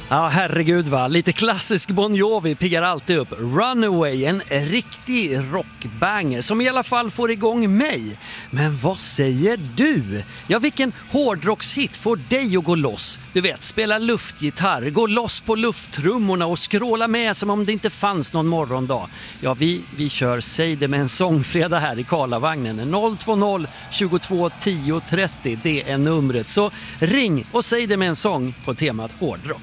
Ja, herregud va. Lite klassisk Bon Jovi piggar alltid upp. Runaway, en riktig rockbanger som i alla fall får igång mig. Men vad säger du? Ja, vilken hårdrockshit får dig att gå loss? Du vet, spela luftgitarr, gå loss på lufttrummorna och skråla med som om det inte fanns någon morgondag. Ja, vi kör Säg det med en sångfredag här i Karlavagnen. 020 22 10 30, det är numret. Så ring och säg det med en sång på temat hårdrock.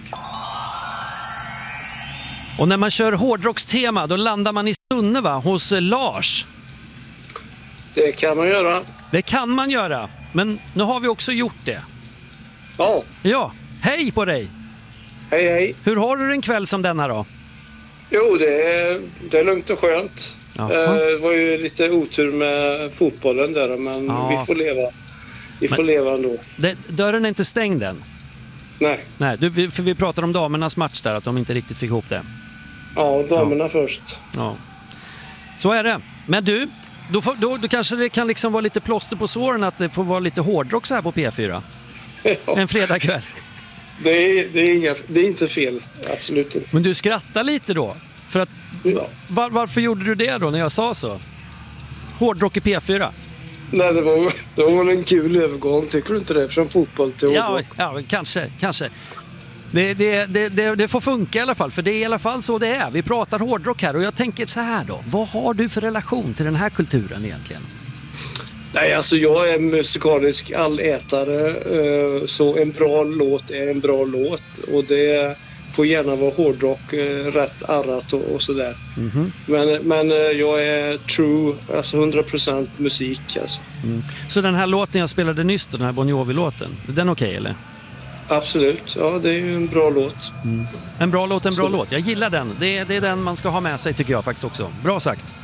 Och när man kör hårdrockstema då landar man i Sunne hos Lars. Det kan man göra. Det kan man göra, men nu har vi också gjort det. Ja. Ja, hej på dig. Hej hej. Hur har du en kväll som denna då? Jo, det är lugnt och skönt. Det var ju lite otur med fotbollen där, men vi får leva. Vi får leva ändå. Dörren är inte stängd än. Nej. Nej, för vi pratade om damernas match där, att de inte riktigt fick ihop det. Ja, damerna först. Ja. Så är det. Men du, då kanske det kan liksom vara lite plåster på såren att det får vara lite hårdrock så här på P4. Ja. En fredagkväll. Det är inte fel, absolut inte. Men du skrattar lite då. För att, varför gjorde du det då när jag sa så? Hårdrock i P4. Nej, det var en kul övergång, tycker du inte det? Från fotboll till hårdrock. Ja, kanske. Det får funka i alla fall, för det är i alla fall så det är. Vi pratar hårdrock här och jag tänker så här då. Vad har du för relation till den här kulturen egentligen? Nej, alltså jag är musikalisk allätare, så en bra låt är en bra låt och det får gärna vara hårdrock, rätt arrat och sådär. Men jag är true, alltså 100% musik alltså. Så den här låten jag spelade nyss då, den här Bon Jovi-låten, är den okej eller? Absolut, ja det är ju en bra låt. En bra låt, jag gillar den. Det är den man ska ha med sig tycker jag faktiskt också. Bra sagt.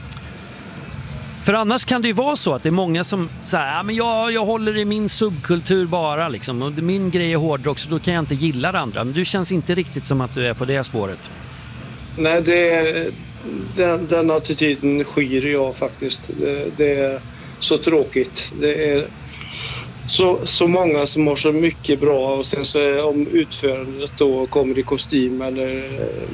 För annars kan det ju vara så att det är många som säger men jag håller i min subkultur bara liksom, och min grej är hårdrock så då kan jag inte gilla det andra. Men du känns inte riktigt som att du är på det spåret. Nej, den attityden skyr jag faktiskt. Det är så tråkigt. Det är så många som har så mycket bra och sen så om utförandet då kommer i kostym eller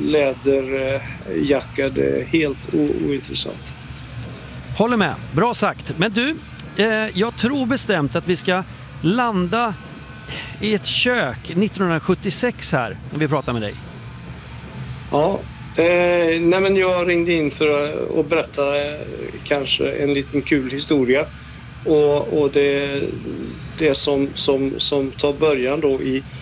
läderjacka, det är helt ointressant. Håller med, bra sagt. Men du, jag tror bestämt att vi ska landa i ett kök 1976 här när vi pratar med dig. Ja. Nej men jag ringde in för att berätta kanske en liten kul historia. Och det som tar början då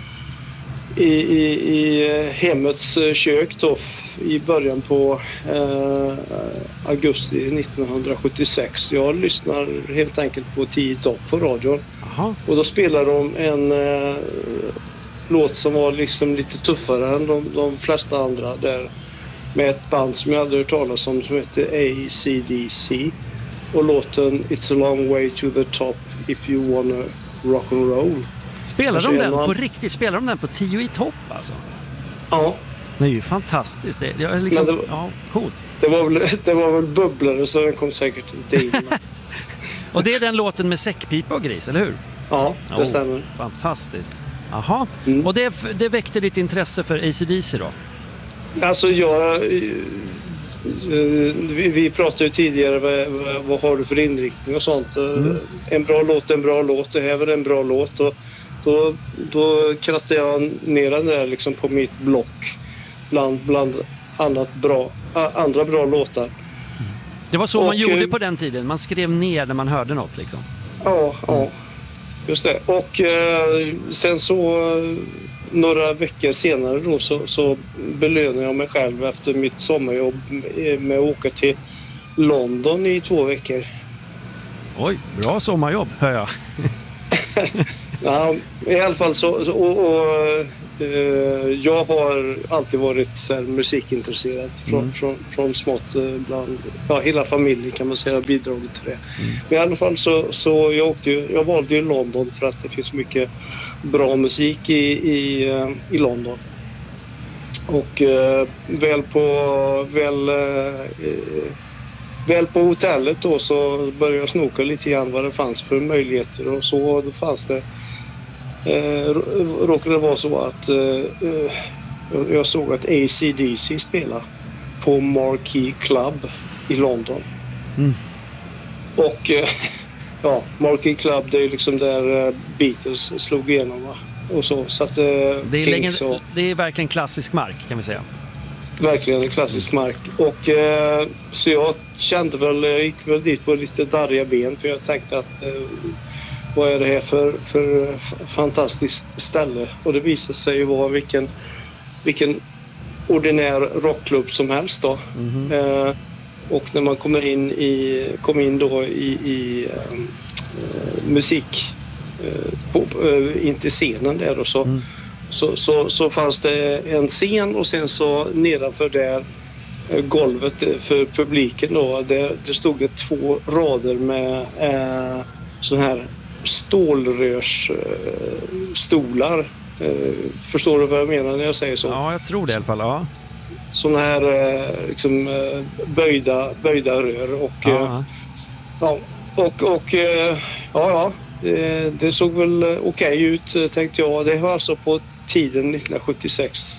i hemmets kök då i början på augusti 1976. Jag lyssnar helt enkelt på 10 topp på radion. Aha. Och då spelar de en låt som var liksom lite tuffare än de flesta andra där, med ett band som jag hade hört talas om som heter AC/DC. Och låten It's a long way to the top if you wanna rock and roll. Spelar de den på riktigt? Spelar de den på 10 i topp alltså? Ja. Det är ju fantastiskt. Det är liksom, coolt. Det var väl bubblare så den kom säkert inte in. Och det är den låten med säckpipa och gris, eller hur? Ja, det stämmer. Fantastiskt. Jaha. Och det väckte ditt intresse för AC/DC då? Alltså vi pratade ju tidigare vad har du för inriktning och sånt. En bra låt, det här var en bra låt och då krattade jag ner den där liksom på mitt block bland andra bra låtar. Det var så man gjorde på den tiden, man skrev ner när man hörde något liksom. Ja, just det. Och sen så några veckor senare då så belönade jag mig själv efter mitt sommarjobb med att åka till London i 2 veckor. Oj, bra sommarjobb hör jag. Ja, i alla fall jag har alltid varit så här musikintresserad från smått bland hela familjen kan man säga, bidragit till det. Men i alla fall så jag valde ju London för att det finns mycket bra musik i London. Och väl på hotellet då så började jag snoka lite grann vad det fanns för möjligheter och så. Då fanns det råkade det vara så att jag såg att AC/DC spelar på Marquee Club i London. Och ja, Marquee Club, det är liksom där Beatles slog igenom, va? Och så att det är verkligen klassisk mark, kan vi säga. Verkligen en klassisk mark. Och så jag kände väl, jag gick väl dit på lite darriga ben, för jag tänkte att vad är det här för fantastiskt ställe? Och det visade sig ju vara vilken ordinär rockklubb som helst då. Och när man kom in då i musik in till scenen där och så fanns det en scen, och sen så nedanför där golvet för publiken då, det stod det 2 rader med sån här stålrörsstolar. Förstår du vad jag menar när jag säger så? Ja, jag tror det i alla fall, ja. Såna här liksom böjda rör och det såg väl okej ut, tänkte jag. Det var alltså på tiden 1976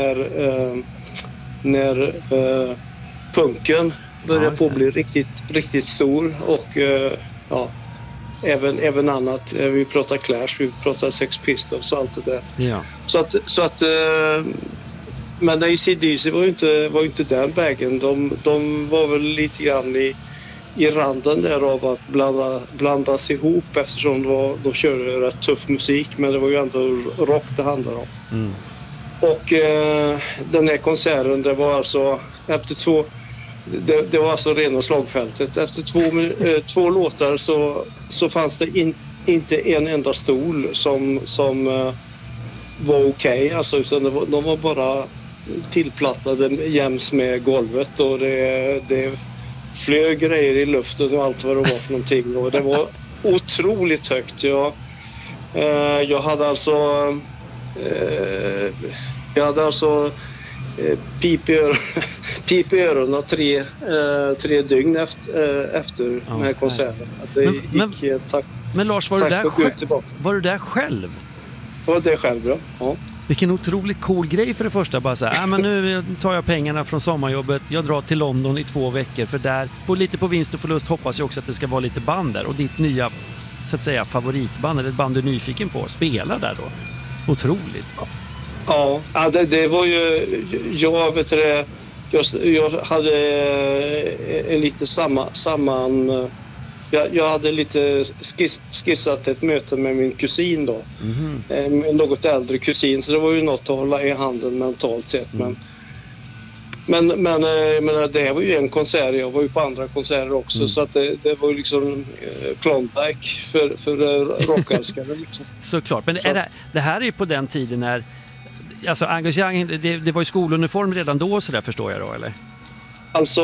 när punken började på att bli riktigt stor, och även annat. Vi pratar Clash, vi pratar Sex Pistols och allt det där. Ja. Så att men AC/DC var ju inte den vägen. De var väl lite grann i randen där av att blandas ihop, eftersom de körde rätt tuff musik, men det var ju ändå rock det handlade om. Och den här konserten, det var alltså efter det var alltså rena slagfältet. Efter två låtar så fanns det inte en enda stol som var okej, alltså, utan de var bara tillplattade jäms med golvet, och det flög grejer i luften och allt vad det var för någonting, och det var otroligt högt. Jag hade alltså pip i öronen 3 dygn efter den här konserten. Men Lars, var du där själv? Jag var där själv, ja. Vilken otroligt cool grej för det första. Bara så här, men nu tar jag pengarna från sommarjobbet. Jag drar till London i 2 veckor. För där, lite på vinst och förlust, hoppas jag också att det ska vara lite band där. Och ditt nya, så att säga, favoritband, eller ett band du är nyfiken på, spelar där då. Otroligt. Ja, det var ju... Jag hade en lite samman... Jag hade lite skissat ett möte med min kusin då. En något äldre kusin, så det var ju något att hålla i handen mentalt sett. Men det här var ju en konsert, jag var ju på andra konserter också, så att det var ju liksom Klondike för rockälskare liksom. Såklart, men det här är ju på den tiden när, alltså Angus Young, det var ju skoluniform redan då, så där förstår jag då, eller? Alltså,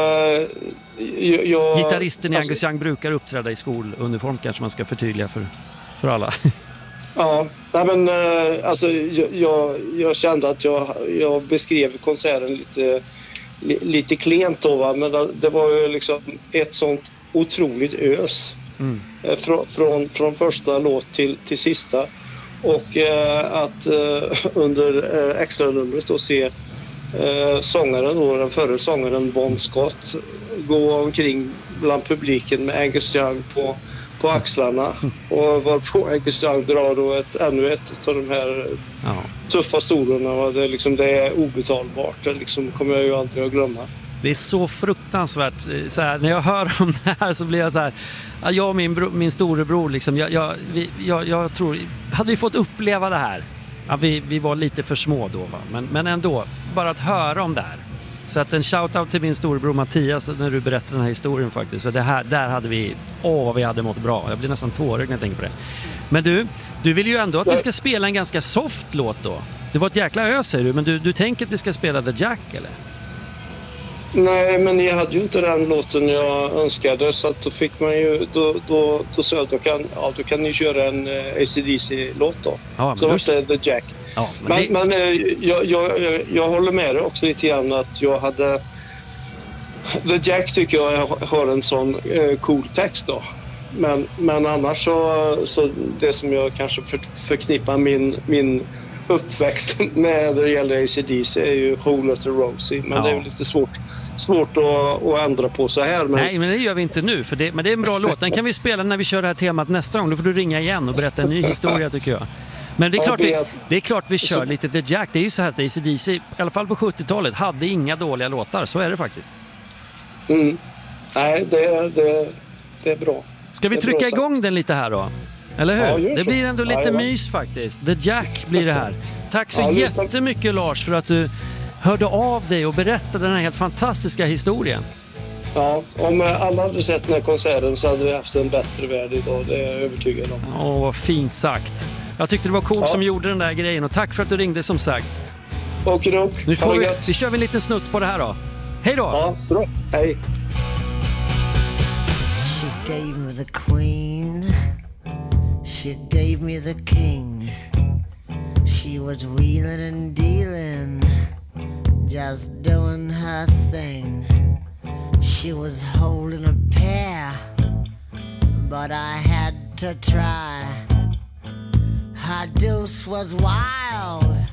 gitarristen i Angus Young brukar uppträda i skoluniform, kanske man ska förtydliga för alla. Ja, men alltså jag kände att jag beskrev konserten lite klent då, va? Men det var ju liksom ett sånt otroligt ös från första låt till sista, och att under extra numret då se sångaren då, den förre sångaren Bon Scott, gå omkring bland publiken med Angus Young på axlarna, och varpå Angus Young drar då ännu ett av de här tuffa solorna. Det är obetalbart, det liksom kommer jag ju aldrig att glömma. Det är så fruktansvärt så här, när jag hör om det här så blir jag så här, jag och min storebror liksom, jag tror, hade vi fått uppleva det här. Ja, vi var lite för små då, va? Men ändå, bara att höra om det här. Så att en shoutout till min storebror Mattias när du berättar den här historien faktiskt. För där hade vi, vad vi hade mått bra. Jag blir nästan tårögd när jag tänker på det. Men du vill ju ändå att vi ska spela en ganska soft låt då. Det var ett jäkla ös, säger du, men du tänker att vi ska spela The Jack, eller? Nej, men jag hade ju inte den låten jag önskade, så att då fick man ju då sa jag, då kan ni köra en AC/DC-låt då. Ja, så var det The Jack. Ja, men jag håller med dig också lite grann att jag hade... The Jack tycker jag har en sån cool text då. Men annars så det som jag kanske förknippar min uppväxt med när det gäller AC/DC är ju Whole Lotta Rosie. Men det är ju lite svårt att ändra på så här. Nej, men det gör vi inte nu. Men det är en bra låt. Den kan vi spela när vi kör det här temat nästa gång. Då får du ringa igen och berätta en ny historia, tycker jag. Men det är klart vi kör lite The Jack. Det är ju så här att AC/DC, i alla fall på 70-talet, hade inga dåliga låtar. Så är det faktiskt. Nej, det är bra. Ska vi trycka igång den lite här då? Eller hur? Ja, det blir ändå lite mys faktiskt. The Jack blir det här. Tack så jättemycket, Lars, för att du hörde av dig och berättade den här helt fantastiska historien. Ja, om alla hade sett den här konserten så hade vi haft en bättre värld idag. Det är jag övertygad om. Vad fint sagt. Jag tyckte det var coolt som gjorde den där grejen, och tack för att du ringde, som sagt. Okej, nu får vi kör en liten snutt på det här då. Hej då! Ja, bra. Hej. She gave me the queen. She gave me the king. She was wheeling and dealing, just doing her thing. She was holding a pair, but I had to try. Her deuce was wild,